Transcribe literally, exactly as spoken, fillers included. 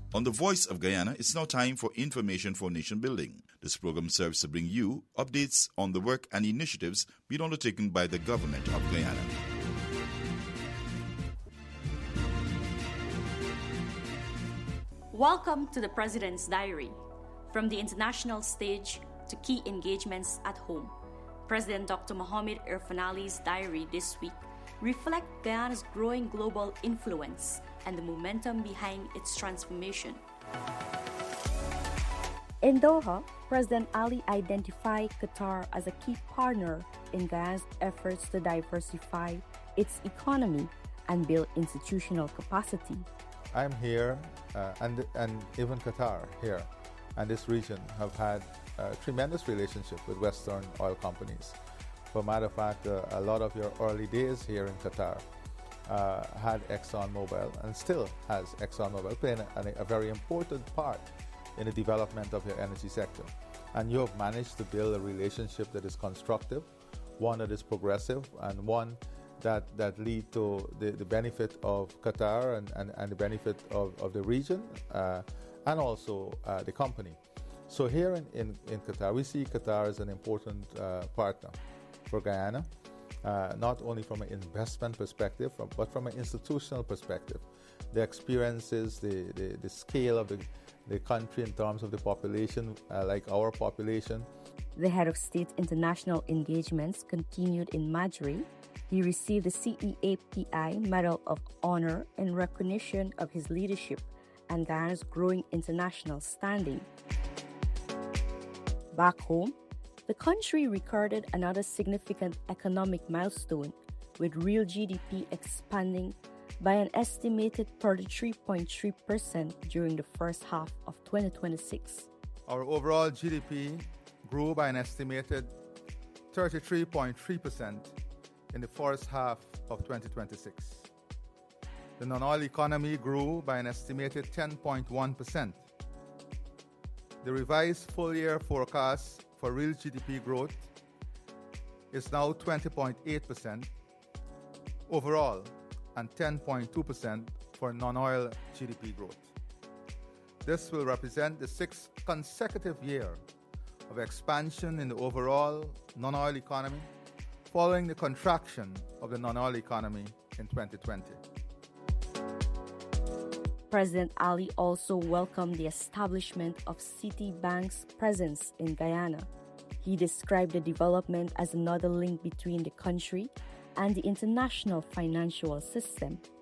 On the Voice of Guyana, it's now time for Information for Nation Building. This program serves to bring you updates on the work and initiatives being undertaken by the government of Guyana. Welcome to the President's Diary. From the international stage to key engagements at home, President Doctor Mohamed Irfaan Ali's diary this week reflects Guyana's growing global influence and the momentum behind its transformation. In Doha, President Ali identified Qatar as a key partner in Guyana's efforts to diversify its economy and build institutional capacity. I'm here, uh, and, and even Qatar here, and this region have had a tremendous relationship with Western oil companies. For a matter of fact, uh, a lot of your early days here in Qatar uh, had ExxonMobil and still has ExxonMobil playing a, a very important part in the development of your energy sector. And you have managed to build a relationship that is constructive, one that is progressive, and one that, that lead to the, the benefit of Qatar and, and, and the benefit of, of the region uh, and also uh, the company. So here in, in, in Qatar, we see Qatar as an important uh, partner for Guyana, uh, not only from an investment perspective, from, but from an institutional perspective. The experiences, the, the, the scale of the, the country in terms of the population, uh, like our population. The head of state international engagements continued in Madrid. He received the C E A P I Medal of Honor in recognition of his leadership and Guyana's growing international standing. Back home, the country recorded another significant economic milestone, with real G D P expanding by an estimated thirty-three point three percent during the first half of twenty twenty-six. Our overall G D P grew by an estimated thirty-three point three percent in the first half of twenty twenty-six. The non-oil economy grew by an estimated ten point one percent. The revised full-year forecast for real G D P growth is now twenty point eight percent overall and ten point two percent for non-oil G D P growth. This will represent the sixth consecutive year of expansion in the overall non-oil economy following the contraction of the non-oil economy in twenty twenty. President Ali also welcomed the establishment of Citibank's presence in Guyana. He described the development as another link between the country and the international financial system.